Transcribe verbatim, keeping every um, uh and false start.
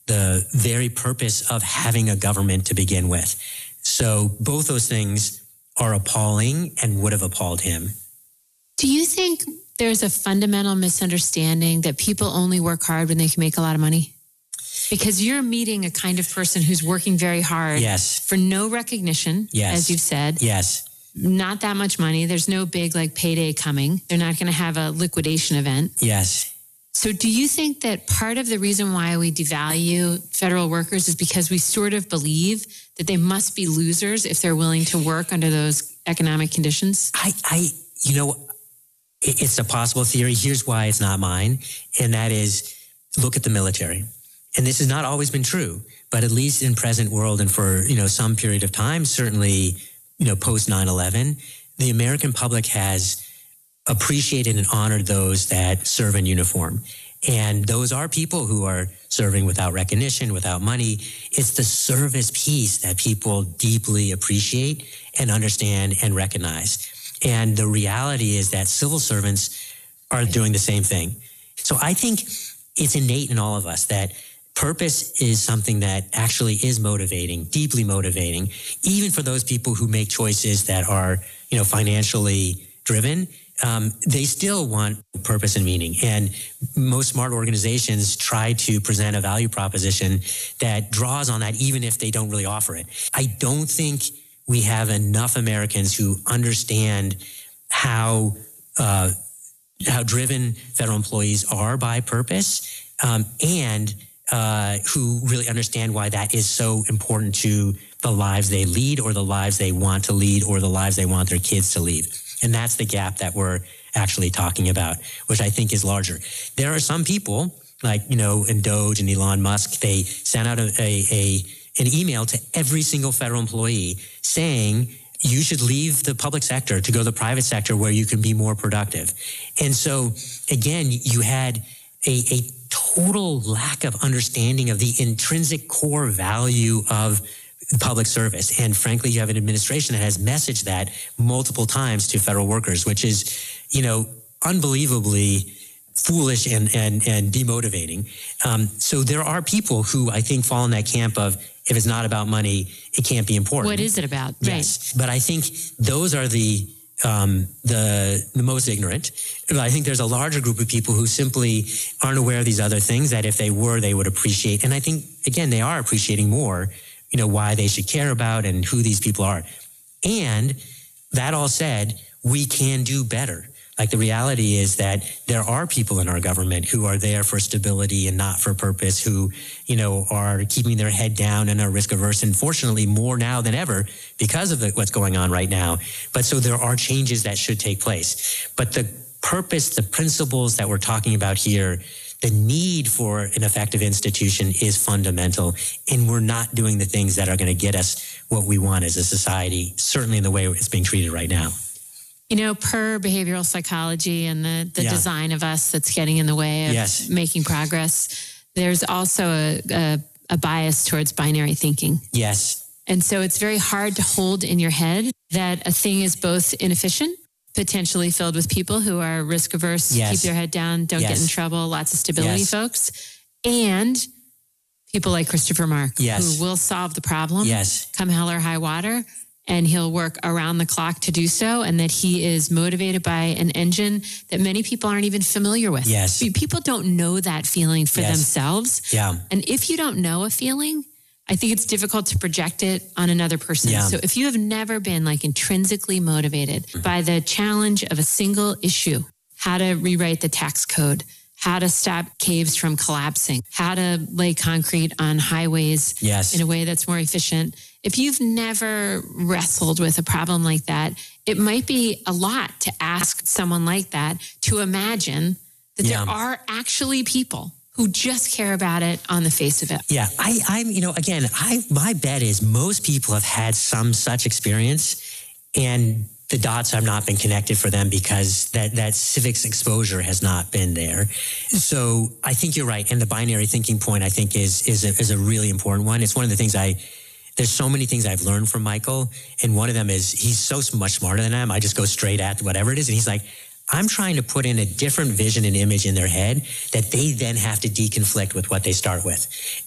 the very purpose of having a government to begin with. So both those things are appalling and would have appalled him. Do you think there's a fundamental misunderstanding that people only work hard when they can make a lot of money? Because you're meeting a kind of person who's working very hard yes. for no recognition, yes. as you've said. Yes. Not that much money. There's no big like payday coming. They're not going to have a liquidation event. Yes. So do you think that part of the reason why we devalue federal workers is because we sort of believe that they must be losers if they're willing to work under those economic conditions? I, I you know, it, it's a possible theory. Here's why it's not mine. And that is, look at the military. And this has not always been true, but at least in present world and for, you know, some period of time, certainly, you know, post nine eleven, the American public has appreciated and honored those that serve in uniform. And those are people who are serving without recognition, without money. It's the service piece that people deeply appreciate and understand and recognize. And the reality is that civil servants are doing the same thing. So I think it's innate in all of us that purpose is something that actually is motivating, deeply motivating, even for those people who make choices that are, you know, financially driven. Um, they still want purpose and meaning. And most smart organizations try to present a value proposition that draws on that, even if they don't really offer it. I don't think we have enough Americans who understand how uh, how driven federal employees are by purpose, um, and uh, who really understand why that is so important to the lives they lead or the lives they want to lead or the lives they want their kids to lead. And that's the gap that we're actually talking about, which I think is larger. There are some people like, you know, in Doge and Elon Musk, they sent out a, a, a an email to every single federal employee saying, you should leave the public sector to go to the private sector where you can be more productive. And so, again, you had a, a total lack of understanding of the intrinsic core value of public service. And frankly, you have an administration that has messaged that multiple times to federal workers, which is, you know, unbelievably foolish and and and demotivating. Um, so there are people who I think fall in that camp of, if it's not about money, it can't be important. What is it about? Yes. Right. But I think those are the um, the the most ignorant. I think there's a larger group of people who simply aren't aware of these other things that if they were, they would appreciate. And I think, again, they are appreciating more, you know, why they should care about and who these people are. And that all said, we can do better. Like, the reality is that there are people in our government who are there for stability and not for purpose, who, you know, are keeping their head down and are risk averse, and fortunately more now than ever because of the, what's going on right now. But so there are changes that should take place. But the purpose, the principles that we're talking about here, the need for an effective institution is fundamental, and we're not doing the things that are going to get us what we want as a society, certainly in the way it's being treated right now. You know, per behavioral psychology and the, the yeah. design of us that's getting in the way of yes. making progress, there's also a, a, a bias towards binary thinking. Yes. And so it's very hard to hold in your head that a thing is both inefficient, potentially filled with people who are risk averse, yes. keep their head down, don't yes. get in trouble, lots of stability yes. folks, and people like Christopher Mark, yes. who will solve the problem, yes. come hell or high water, and he'll work around the clock to do so, and that he is motivated by an engine that many people aren't even familiar with. Yes. People don't know that feeling for yes. themselves. Yeah. And if you don't know a feeling, I think it's difficult to project it on another person. Yeah. So if you have never been like intrinsically motivated mm-hmm. by the challenge of a single issue, how to rewrite the tax code, how to stop caves from collapsing, how to lay concrete on highways yes. in a way that's more efficient. If you've never wrestled with a problem like that, it might be a lot to ask someone like that to imagine that yeah. there are actually people who just care about it on the face of it. Yeah, I, I'm, you know, again, I my bet is most people have had some such experience, and the dots have not been connected for them because that, that civics exposure has not been there. So I think you're right. And the binary thinking point, I think, is is a, is a really important one. It's one of the things I, there's so many things I've learned from Michael. And one of them is he's so much smarter than I am. I just go straight at whatever it is. And he's like, I'm trying to put in a different vision and image in their head that they then have to deconflict with what they start with.